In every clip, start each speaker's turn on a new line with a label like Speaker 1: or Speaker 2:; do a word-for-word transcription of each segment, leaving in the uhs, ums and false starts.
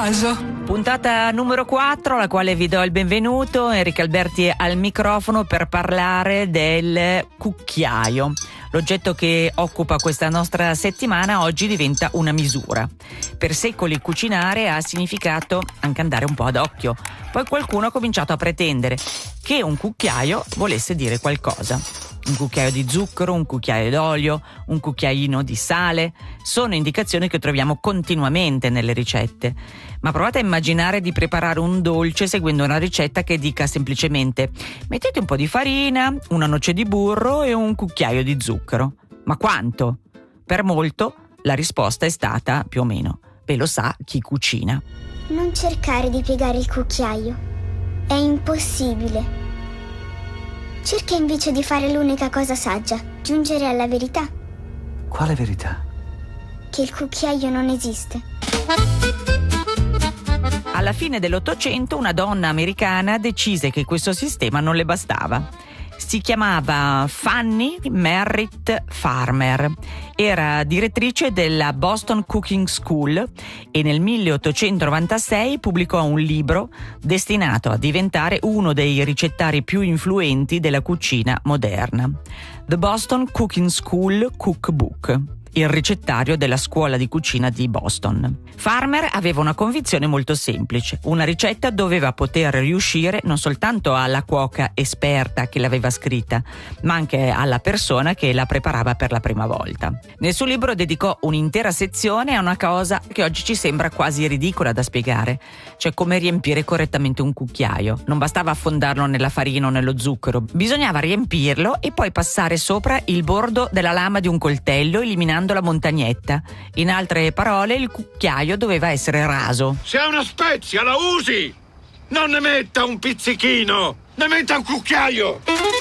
Speaker 1: caso.
Speaker 2: Puntata numero quattro, alla quale vi do il benvenuto. Enrico Alberti al microfono per parlare del cucchiaio. L'oggetto che occupa questa nostra settimana oggi diventa una misura. Per secoli cucinare ha significato anche andare un po' ad occhio. Poi qualcuno ha cominciato a pretendere che un cucchiaio volesse dire qualcosa. Un cucchiaio di zucchero, un cucchiaio d'olio, un cucchiaino di sale, sono indicazioni che troviamo continuamente nelle ricette. Ma provate a immaginare di preparare un dolce seguendo una ricetta che dica semplicemente: mettete un po' di farina, una noce di burro e un cucchiaio di zucchero. Ma quanto? Per molto la risposta è stata più o meno: ve lo sa chi cucina.
Speaker 3: Non cercare di piegare il cucchiaio, è impossibile. Cerca invece di fare l'unica cosa saggia, giungere alla verità.
Speaker 4: Quale verità?
Speaker 3: Che il cucchiaio non esiste.
Speaker 2: Alla fine dell'Ottocento una donna americana decise che questo sistema non le bastava. Si chiamava Fanny Merritt Farmer, era direttrice della Boston Cooking School e nel milleottocentonovantasei pubblicò un libro destinato a diventare uno dei ricettari più influenti della cucina moderna, The Boston Cooking School Cookbook, il ricettario della scuola di cucina di Boston. Farmer aveva una convinzione molto semplice: una ricetta doveva poter riuscire non soltanto alla cuoca esperta che l'aveva scritta, ma anche alla persona che la preparava per la prima volta. Nel suo libro dedicò un'intera sezione a una cosa che oggi ci sembra quasi ridicola da spiegare, cioè come riempire correttamente un cucchiaio. Non bastava affondarlo nella farina o nello zucchero, bisognava riempirlo e poi passare sopra il bordo della lama di un coltello eliminando la montagnetta. In altre parole, il cucchiaio doveva essere raso.
Speaker 5: Se è una spezia, la usi! Non ne metta un pizzichino, ne metta un cucchiaio!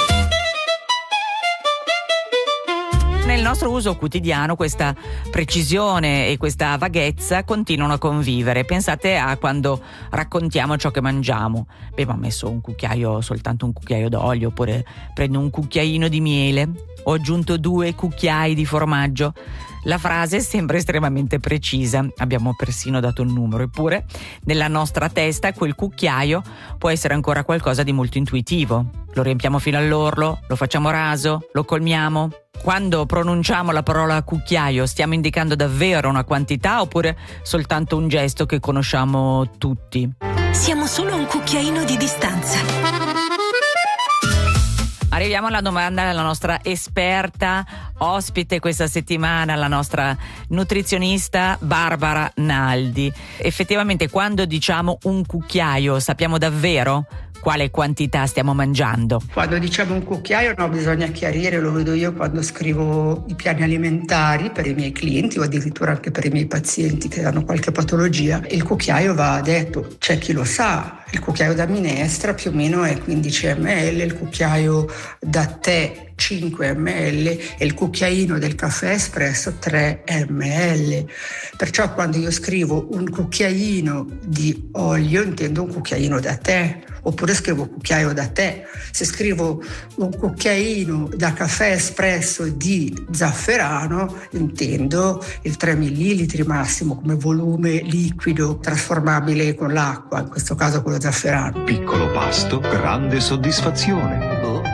Speaker 2: Nel nostro uso quotidiano questa precisione e questa vaghezza continuano a convivere. Pensate a quando raccontiamo ciò che mangiamo. Beh, ma ho messo un cucchiaio, soltanto un cucchiaio d'olio, oppure prendo un cucchiaino di miele, ho aggiunto due cucchiai di formaggio. La frase sembra estremamente precisa, abbiamo persino dato il numero, eppure nella nostra testa quel cucchiaio può essere ancora qualcosa di molto intuitivo. Lo riempiamo fino all'orlo, lo facciamo raso, lo colmiamo. Quando pronunciamo la parola cucchiaio stiamo indicando davvero una quantità oppure soltanto un gesto che conosciamo tutti?
Speaker 1: Siamo solo a un cucchiaino di distanza.
Speaker 2: Arriviamo alla domanda della nostra esperta ospite questa settimana, la nostra nutrizionista Barbara Naldi. Effettivamente, quando diciamo un cucchiaio, sappiamo davvero quale quantità stiamo mangiando?
Speaker 6: Quando diciamo un cucchiaio, no, bisogna chiarire, lo vedo io quando scrivo i piani alimentari per i miei clienti o addirittura anche per i miei pazienti che hanno qualche patologia. Il cucchiaio va detto, c'è chi lo sa, il cucchiaio da minestra più o meno è quindici millilitri, il cucchiaio da tè cinque millilitri e il cucchiaino del caffè espresso tre millilitri. Perciò quando io scrivo un cucchiaino di olio intendo un cucchiaino da tè, oppure scrivo cucchiaio da tè. Se scrivo un cucchiaino da caffè espresso di zafferano intendo il tre millilitri massimo come volume liquido trasformabile con l'acqua, in questo caso con lo zafferano.
Speaker 7: Piccolo pasto, grande soddisfazione.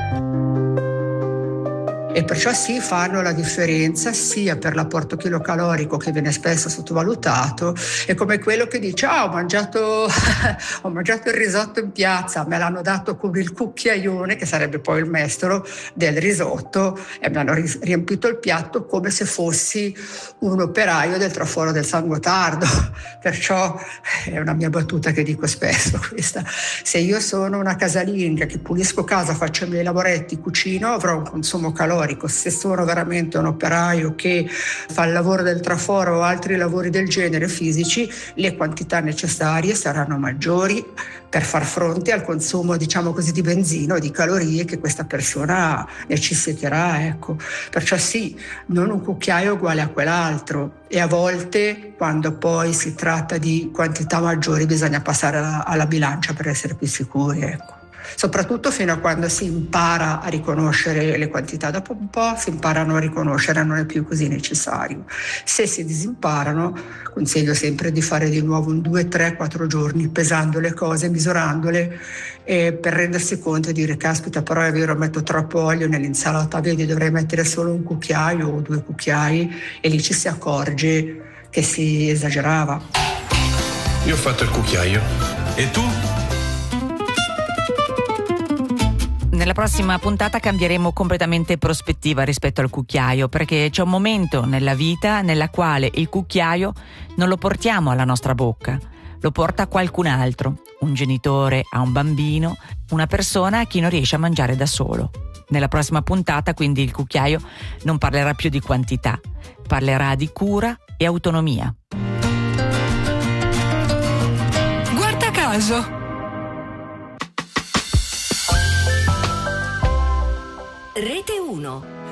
Speaker 6: E perciò sì, fanno la differenza sia per l'apporto chilocalorico, che viene spesso sottovalutato, e come quello che dice: ah, ho mangiato ho mangiato il risotto in piazza, me l'hanno dato con il cucchiaione, che sarebbe poi il mestolo del risotto, e mi hanno riempito il piatto come se fossi un operaio del traforo del San Gottardo. Perciò è una mia battuta che dico spesso questa: se io sono una casalinga che pulisco casa, faccio i miei lavoretti, cucino, avrò un consumo calorico. Se sono veramente un operaio che fa il lavoro del traforo o altri lavori del genere fisici, le quantità necessarie saranno maggiori per far fronte al consumo, diciamo così, di benzina o di calorie che questa persona necessiterà, ecco. Perciò sì, non un cucchiaio uguale a quell'altro, e a volte quando poi si tratta di quantità maggiori bisogna passare alla, alla bilancia per essere più sicuri, ecco. soprattutto fino a quando si impara a riconoscere le quantità. Dopo un po' si imparano a riconoscere, non è più così necessario. Se si disimparano, consiglio sempre di fare di nuovo un due, tre, quattro giorni pesando le cose, misurandole, e per rendersi conto e dire caspita, però è vero, metto troppo olio nell'insalata, vedi, dovrei mettere solo un cucchiaio o due cucchiai, e lì ci si accorge che si esagerava.
Speaker 8: Io ho fatto il cucchiaio. E tu?
Speaker 2: Nella prossima puntata cambieremo completamente prospettiva rispetto al cucchiaio, perché c'è un momento nella vita nella quale il cucchiaio non lo portiamo alla nostra bocca, lo porta qualcun altro, un genitore a un bambino, una persona a chi non riesce a mangiare da solo. Nella prossima puntata quindi il cucchiaio non parlerà più di quantità, parlerà di cura e autonomia.
Speaker 1: Guarda caso! Rete uno.